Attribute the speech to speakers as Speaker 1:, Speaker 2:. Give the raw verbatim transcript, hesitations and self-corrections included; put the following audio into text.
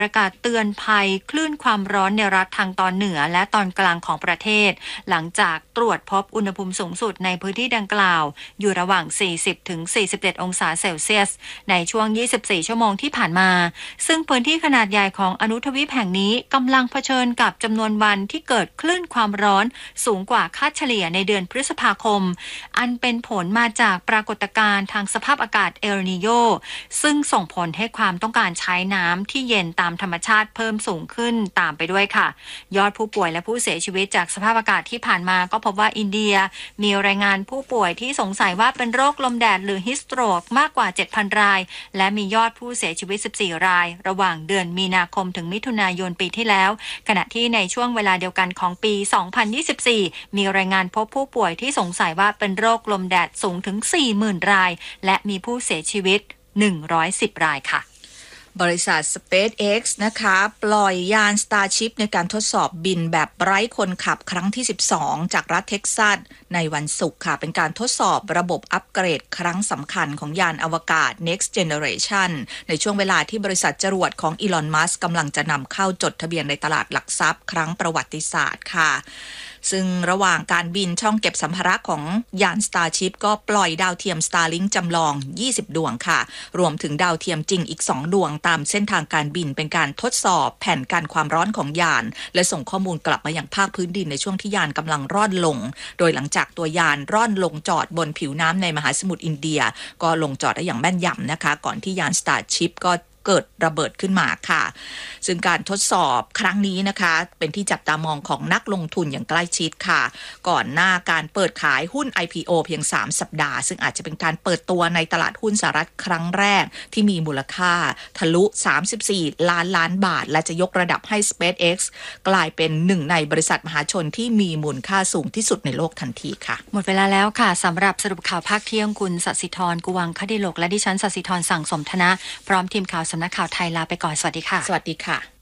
Speaker 1: ประกาศเตือนภัยคลื่นความร้อนในรัฐทางตอนเหนือและตอนกลางของประเทศหลังจากตรวจพบอุณหภูมิสูงสุดในพื้นที่ดังกล่าวอยู่ระหว่าง สี่สิบถึงสี่สิบเจ็ด องศาเซลเซียสในช่วง ยี่สิบสี่ ชั่วโมงที่ผ่านมาซึ่งพื้นที่ขนาดใหญ่ของอนุทวีปแห่งนี้กำลังเผชิญกับจำนวนวันที่เกิดคลื่นความร้อนสูงกว่าค่าเฉลี่ยในเดือนพฤษภาคมอันเป็นผลมาจากปรากฏการณ์ทางสภาพอากาศเอลนีโญซึ่งส่งผลให้ความต้องการใช้น้ำที่เย็นตามธรรมชาติเพิ่มสูงขึ้นตามไปด้วยค่ะยอดผู้ป่วยและผู้เสียชีวิตจากสภาพอากาศที่ผ่านมาก็พบว่าอินเดียมีรายงานผู้ป่วยที่สงสัยว่าเป็นโรคลมแดดหรือฮิสโตรกมากกว่า เจ็ดพัน รายและมียอดผู้เสียชีวิตสิบสี่รายระหว่างเดือนมีนาคมถึงมิถุนายนปีที่แล้วขณะที่ในช่วงเวลาเดียวกันของปีสองพันยี่สิบสี่มีรายงานพบผู้ป่วยที่สงสัยว่าเป็นโรคลมแดดสูงถึง สี่หมื่น รายและมีผู้เสียชีวิตหนึ่งร้อยสิบรายค่ะ
Speaker 2: บริษัท SpaceX นะคะปล่อยยาน Starship ในการทดสอบบินแบบไร้คนขับครั้งที่สิบสองจากรัฐเท็กซัสในวันศุกร์ค่ะเป็นการทดสอบระบบอัปเกรดครั้งสำคัญของยานอวกาศ Next Generation ในช่วงเวลาที่บริษัทจรวดของ Elon Musk กำลังจะนำเข้าจดทะเบียนในตลาดหลักทรัพย์ครั้งประวัติศาสตร์ค่ะซึ่งระหว่างการบินช่องเก็บสัมภาระของยาน Starship ก็ปล่อยดาวเทียม Starlink จำลองยี่สิบดวงค่ะรวมถึงดาวเทียมจริงอีกสองดวงตามเส้นทางการบินเป็นการทดสอบแผนการความร้อนของยานและส่งข้อมูลกลับมายังภาคพื้นดินในช่วงที่ยานกำลังร่อนลงโดยหลังจากตัวยานร่อนลงจอดบนผิวน้ำในมหาสมุทรอินเดียก็ลงจอดได้อย่างแม่นยำนะคะก่อนที่ยาน Starship ก็เกิดระเบิดขึ้นมาค่ะซึ่งการทดสอบครั้งนี้นะคะเป็นที่จับตามองของนักลงทุนอย่างใกล้ชิดค่ะก่อนหน้าการเปิดขายหุ้น ไอ พี โอ เพียงสามสัปดาห์ซึ่งอาจจะเป็นการเปิดตัวในตลาดหุ้นสหรัฐครั้งแรกที่มีมูลค่าทะลุสามสิบสี่ล้านล้านบาทและจะยกระดับให้ SpaceX กลายเป็นหนึ่งในบริษัทมหาชนที่มีมูลค่าสูงที่สุดในโลกทันทีค่ะ
Speaker 1: หมดเวลาแล้วค่ะสำหรับสรุปข่าวภาคเที่ยงคุณศศิธรกุวังคดิโลกและดิฉันศศิธรสั่งสมธนะพร้อมทีมข่าวสำนักข่าวไทยลาไปก่อนสวัสดีค่ะ
Speaker 2: สวัสดีค่ะ